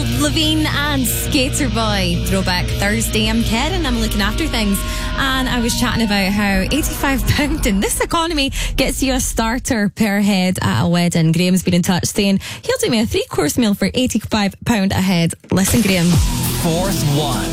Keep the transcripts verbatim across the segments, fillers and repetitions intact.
Avril Lavigne and Skater Boy. Throwback Thursday. I'm Karen. I'm looking after things. And I was chatting about how eighty-five pounds in this economy gets you a starter per head at a wedding. Graham's been in touch saying he'll do me a three-course meal for eighty-five pounds a head. Listen, Graham. Fourth one.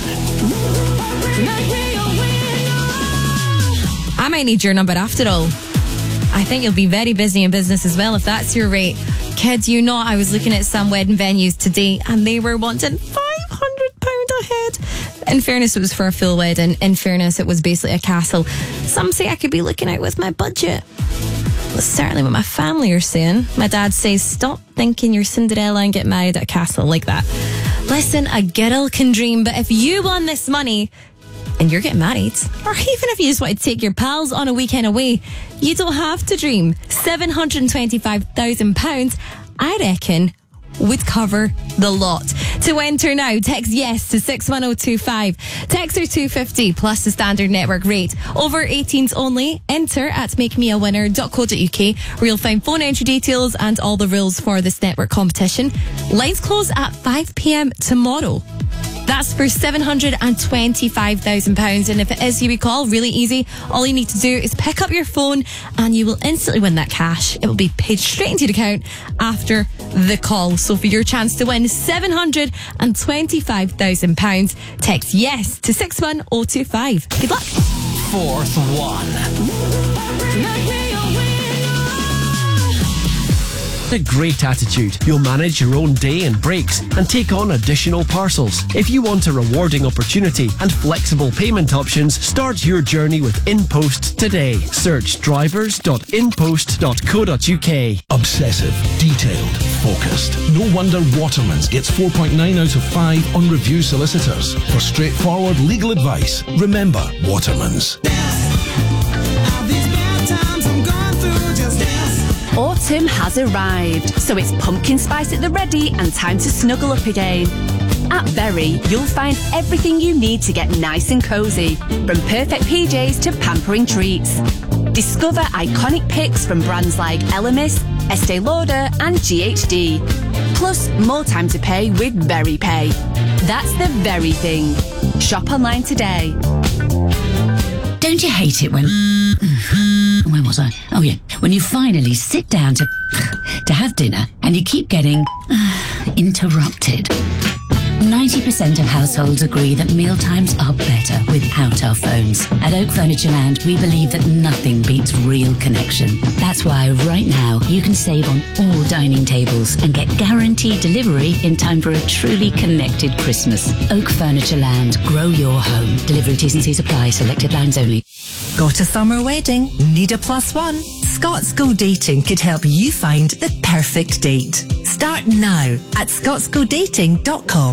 I might need your number after all. I think you'll be very busy in business as well if that's your rate. Kid you not, I was looking at some wedding venues today and they were wanting five hundred pounds a head. In fairness, it was for a full wedding. In fairness, it was basically a castle. Some say I could be looking out with my budget. That's certainly what my family are saying. My dad says, stop thinking you're Cinderella and get married at a castle like that. Listen, a girl can dream, but if you won this money and you're getting married, or even if you just want to take your pals on a weekend away, you don't have to dream. seven hundred twenty-five thousand pounds, I reckon, would cover the lot. To enter now, text yes to six one oh two five. Text are two fifty plus the standard network rate. Over eighteens only. Enter at make me a winner dot co dot uk where you'll find phone entry details and all the rules for this network competition. Lines close at five p.m. tomorrow. That's for seven hundred twenty-five thousand pounds. And if it is you recall, really easy. All you need to do is pick up your phone and you will instantly win that cash. It will be paid straight into your account after the call. So for your chance to win seven hundred twenty-five thousand pounds, text yes to six one oh two five. Good luck. Fourth one. A great attitude. You'll manage your own day and breaks and take on additional parcels. If you want a rewarding opportunity and flexible payment options, start your journey with InPost today. Search drivers dot inpost dot co dot uk. Obsessive, detailed, focused. No wonder Waterman's gets four point nine out of five on Review Solicitors. For straightforward legal advice, remember Waterman's. Autumn has arrived, so it's pumpkin spice at the ready and time to snuggle up again. At Berry, you'll find everything you need to get nice and cosy, from perfect P Js to pampering treats. Discover iconic picks from brands like Elemis, Estee Lauder and G H D. Plus, more time to pay with Berry Pay. That's the very thing. Shop online today. Don't you hate it when... Where was I? Oh, yeah. When you finally sit down to... to have dinner and you keep getting... interrupted. ninety percent of households agree that mealtimes are better without our phones. At Oak Furniture Land, we believe that nothing beats real connection. That's why right now you can save on all dining tables and get guaranteed delivery in time for a truly connected Christmas. Oak Furniture Land. Grow your home. Delivery T's and C's apply. Selected lines only. Got a summer wedding? Need a plus one? Scots Go Dating could help you find the perfect date. Start now at scots go dating dot com.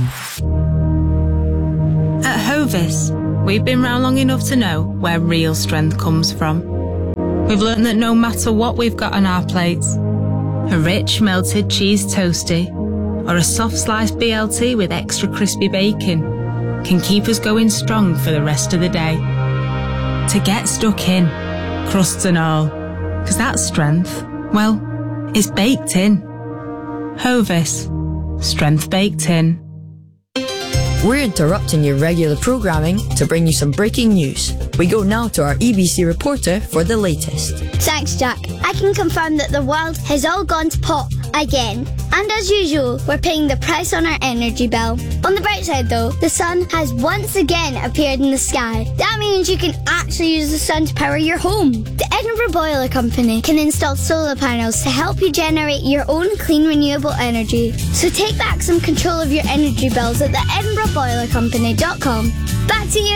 At Hovis, we've been round long enough to know where real strength comes from. We've learned that no matter what we've got on our plates, a rich melted cheese toastie or a soft sliced B L T with extra crispy bacon can keep us going strong for the rest of the day. To get stuck in, crusts and all, because that strength, well, is baked in. Hovis, strength baked in. We're interrupting your regular programming to bring you some breaking news. We go now to our E B C reporter for the latest. Thanks, Jack. I can confirm that the world has all gone to pot again. And as usual, we're paying the price on our energy bill. On the bright side though, the sun has once again appeared in the sky. That means you can actually use the sun to power your home. The Edinburgh Boiler Company can install solar panels to help you generate your own clean renewable energy. So take back some control of your energy bills at the edinburgh boiler company dot com. Back to you.